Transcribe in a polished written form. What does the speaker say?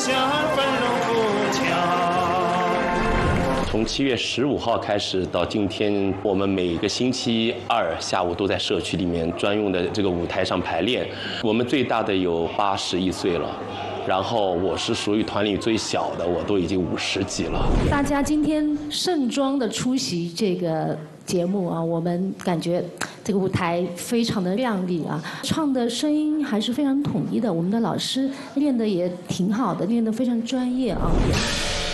香繁荣富强。 从7月15号开始到今天，我们每个星期二下午都在社区里面专用的这个舞台上排练。我们最大的有81岁了。然后我是属于团里最小的，我都已经50几了。 大家今天盛装的出席这个节目啊，我们感觉这个舞台非常的亮丽啊，唱的声音还是非常统一的。我们的老师练得也挺好的，练得非常专业啊。